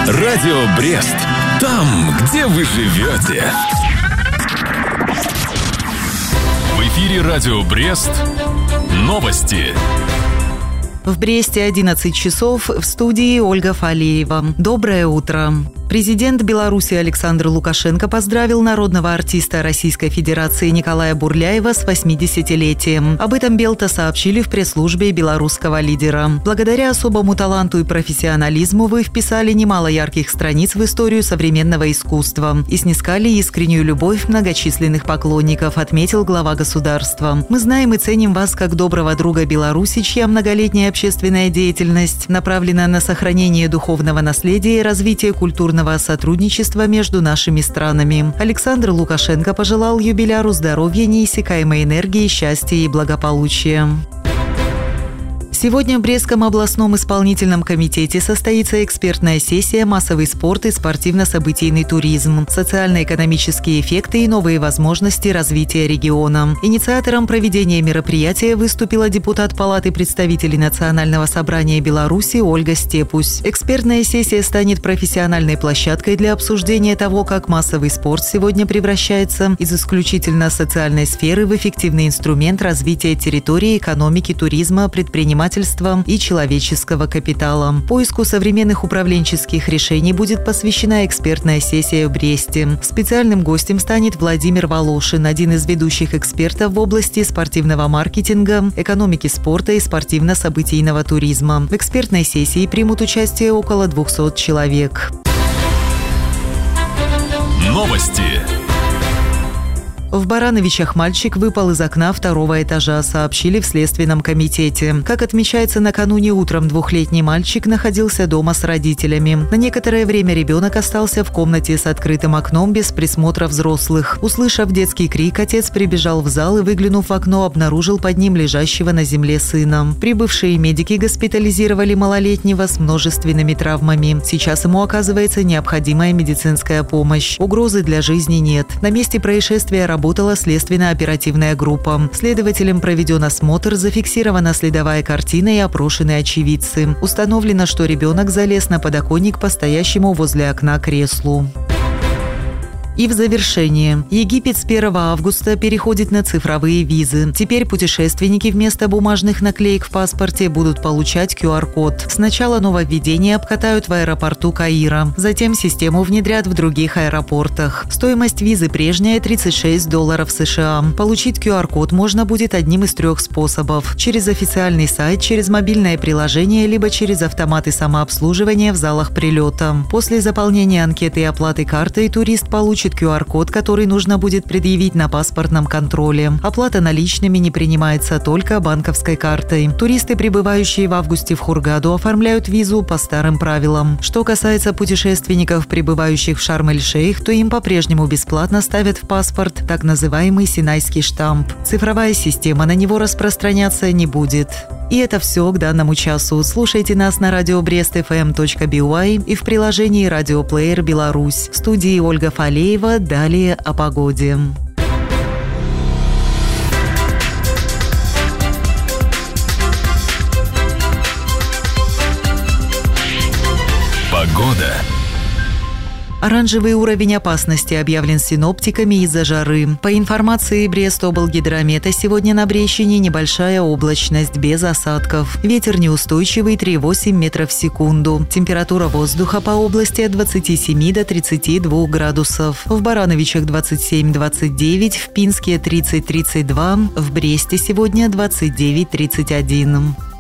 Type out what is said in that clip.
Радио Брест. Там, где вы живете. В эфире Радио Брест. Новости. В Бресте 11 часов, в студии Ольга Фалеева. Доброе утро. Президент Беларуси Александр Лукашенко поздравил народного артиста Российской Федерации Николая Бурляева с 80-летием. Об этом Белта сообщили в пресс-службе белорусского лидера. Благодаря особому таланту и профессионализму вы вписали немало ярких страниц в историю современного искусства и снискали искреннюю любовь многочисленных поклонников, отметил глава государства. Мы знаем и ценим вас как доброго друга Беларуси, чья многолетняя общественная деятельность направлена на сохранение духовного наследия и развитие культурного сотрудничества между нашими странами. Александр Лукашенко пожелал юбиляру здоровья, неиссякаемой энергии, счастья и благополучия. Сегодня в Брестском областном исполнительном комитете состоится экспертная сессия «Массовый спорт и спортивно-событийный туризм. Социально-экономические эффекты и новые возможности развития региона». Инициатором проведения мероприятия выступила депутат Палаты представителей Национального собрания Беларуси Ольга Степусь. Экспертная сессия станет профессиональной площадкой для обсуждения того, как массовый спорт сегодня превращается из исключительно социальной сферы в эффективный инструмент развития территории, экономики, туризма, предпринимательства и человеческого капитала. Поиску современных управленческих решений будет посвящена экспертная сессия в Бресте. Специальным гостем станет Владимир Волошин, один из ведущих экспертов в области спортивного маркетинга, экономики спорта и спортивно-событийного туризма. В экспертной сессии примут участие около 200 человек. Новости. В Барановичах мальчик выпал из окна второго этажа, сообщили в Следственном комитете. Как отмечается, накануне утром двухлетний мальчик находился дома с родителями. На некоторое время ребенок остался в комнате с открытым окном без присмотра взрослых. Услышав детский крик, отец прибежал в зал и, выглянув в окно, обнаружил под ним лежащего на земле сына. Прибывшие медики госпитализировали малолетнего с множественными травмами. Сейчас ему оказывается необходимая медицинская помощь. Угрозы для жизни нет. На месте происшествия работала следственно-оперативная группа. Следователям проведен осмотр, зафиксирована следовая картина и опрошены очевидцы. Установлено, что ребенок залез на подоконник по стоящему возле окна креслу. И в завершение. Египет с 1 августа переходит на цифровые визы. Теперь путешественники вместо бумажных наклеек в паспорте будут получать QR-код. Сначала нововведение обкатают в аэропорту Каира. Затем систему внедрят в других аэропортах. Стоимость визы прежняя – $36 США. Получить QR-код можно будет одним из 3 способов. Через официальный сайт, через мобильное приложение, либо через автоматы самообслуживания в залах прилета. После заполнения анкеты и оплаты картой турист получит QR-код, который нужно будет предъявить на паспортном контроле. Оплата наличными не принимается, только банковской картой. Туристы, прибывающие в августе в Хургаду, оформляют визу по старым правилам. Что касается путешественников, прибывающих в Шарм-эль-Шейх, то им по-прежнему бесплатно ставят в паспорт так называемый Синайский штамп. Цифровая система на него распространяться не будет. И это все к данному часу. Слушайте нас на радио brestfm.by и в приложении «Радиоплеер Беларусь». В студии Ольга Фалеева. Далее о погоде. Погода. Оранжевый уровень опасности объявлен синоптиками из-за жары. По информации Брест-облгидромета, сегодня на Брещине небольшая облачность, без осадков. Ветер неустойчивый 3,8 метров в секунду. Температура воздуха по области от 27 до 32 градусов. В Барановичах 27-29, в Пинске 30-32, в Бресте сегодня 29-31.